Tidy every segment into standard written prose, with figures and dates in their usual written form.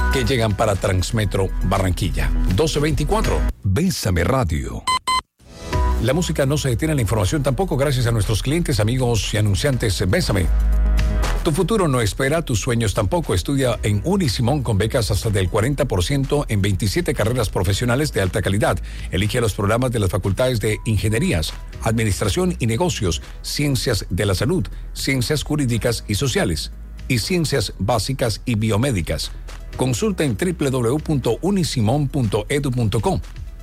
que llegan para Transmetro Barranquilla. 12:24. Bésame Radio. La música no se detiene, la información tampoco, gracias a nuestros clientes, amigos y anunciantes. Bésame. Tu futuro no espera, tus sueños tampoco. Estudia en Unisimón con becas hasta del 40% en 27 carreras profesionales de alta calidad. Elige los programas de las facultades de Ingenierías, Administración y Negocios, Ciencias de la Salud, Ciencias Jurídicas y Sociales y Ciencias Básicas y Biomédicas. Consulta en www.unisimon.edu.co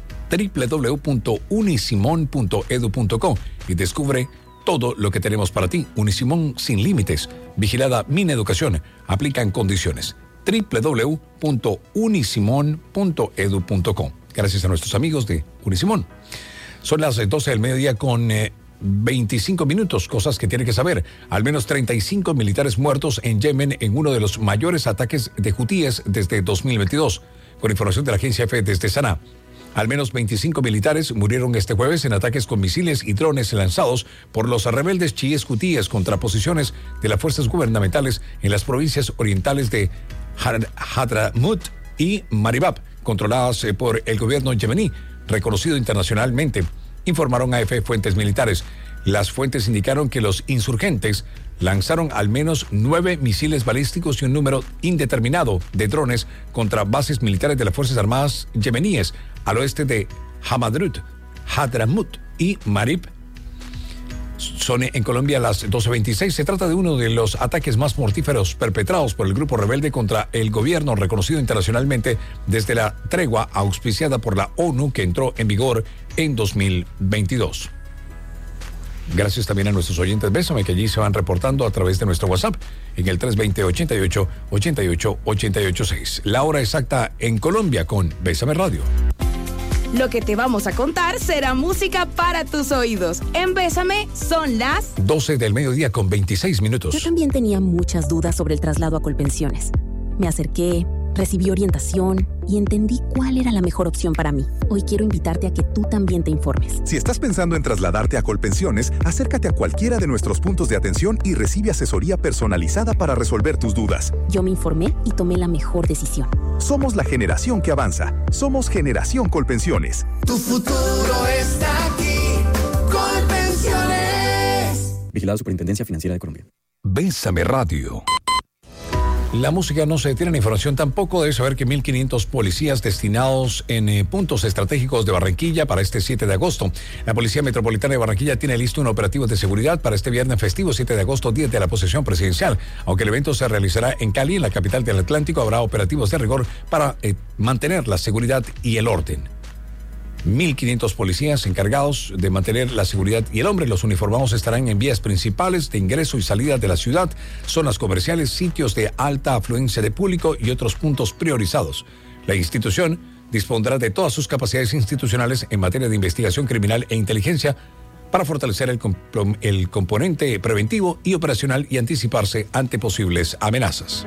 www.unisimon.edu.co y descubre todo lo que tenemos para ti. Unisimón sin límites. Vigilada Mineducación. Aplican condiciones. www.unisimon.edu.co. Gracias a nuestros amigos de Unisimón. Son las 12 del mediodía con 25 minutos. Cosas que tiene que saber. Al menos 35 militares muertos en Yemen en uno de los mayores ataques de hutíes desde 2022. Con información de la agencia EFE desde Saná. Al menos 25 militares murieron este jueves en ataques con misiles y drones lanzados por los rebeldes chiíes hutíes contra posiciones de las fuerzas gubernamentales en las provincias orientales de Hadramut y Maribab, controladas por el gobierno yemení, reconocido internacionalmente, informaron a EFE fuentes militares. Las fuentes indicaron que los insurgentes lanzaron al menos 9 misiles balísticos y un número indeterminado de drones contra bases militares de las Fuerzas Armadas yemeníes al oeste de Hadramut y Marib. Son en Colombia las 12:26. Se trata de uno de los ataques más mortíferos perpetrados por el grupo rebelde contra el gobierno reconocido internacionalmente desde la tregua auspiciada por la ONU que entró en vigor en 2022. Gracias también a nuestros oyentes Bésame, que allí se van reportando a través de nuestro WhatsApp en el 320-88-88-886. La hora exacta en Colombia con Bésame Radio. Lo que te vamos a contar será música para tus oídos. En Bésame son las 12 del mediodía con 26 minutos. Yo también tenía muchas dudas sobre el traslado a Colpensiones. Me acerqué, recibí orientación y entendí cuál era la mejor opción para mí. Hoy quiero invitarte a que tú también te informes. Si estás pensando en trasladarte a Colpensiones, acércate a cualquiera de nuestros puntos de atención y recibe asesoría personalizada para resolver tus dudas. Yo me informé y tomé la mejor decisión. Somos la generación que avanza. Somos Generación Colpensiones. Tu futuro está aquí. Colpensiones. Vigilada Superintendencia Financiera de Colombia. Bésame Radio. La música no se detiene, la información tampoco. Debe saber que 1.500 policías destinados en puntos estratégicos de Barranquilla para este 7 de agosto. La Policía Metropolitana de Barranquilla tiene listo un operativo de seguridad para este viernes festivo, 7 de agosto, día de la posesión presidencial. Aunque el evento se realizará en Cali, en la capital del Atlántico, habrá operativos de rigor para mantener la seguridad y el orden. 1.500 policías encargados de mantener la seguridad y el orden. Los uniformados estarán en vías principales de ingreso y salida de la ciudad, zonas comerciales, sitios de alta afluencia de público y otros puntos priorizados. La institución dispondrá de todas sus capacidades institucionales en materia de investigación criminal e inteligencia para fortalecer el componente preventivo y operacional y anticiparse ante posibles amenazas.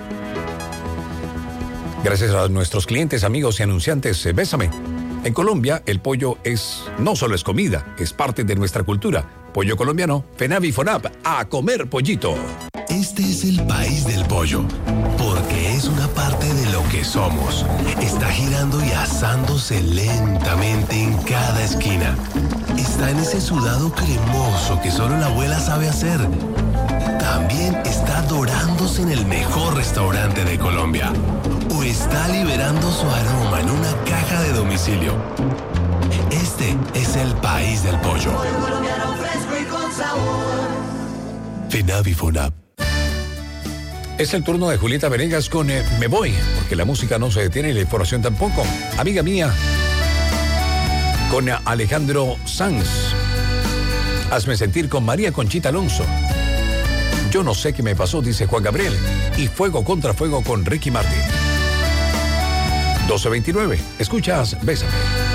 Gracias a nuestros clientes, amigos y anunciantes, Bésame. En Colombia, el pollo no solo es comida, es parte de nuestra cultura. Pollo colombiano, FENAVI y FONAP, a comer pollito. Este es el país del pollo, porque es una parte de lo que somos. Está girando y asándose lentamente en cada esquina. Está en ese sudado cremoso que solo la abuela sabe hacer. También está dorándose en el mejor restaurante de Colombia. O está liberando su aroma en una caja de domicilio. Este es el país del pollo. Pollo colombiano fresco y con sabor. FENAVI FONAP. Es el turno de Julieta Venegas con Me Voy, porque la música no se detiene y la información tampoco. Amiga mía, con Alejandro Sanz. Hazme sentir con María Conchita Alonso. Yo no sé qué me pasó, dice Juan Gabriel. Y Fuego contra Fuego con Ricky Martin. 12:29. Escuchas Bésame.